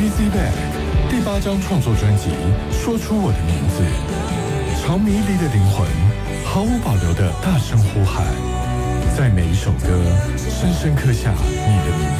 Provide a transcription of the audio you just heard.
Easy Back 第8张创作专辑《说出我的名字》，朝迷离的灵魂毫无保留的大声呼喊，在每一首歌深深刻下你的名字。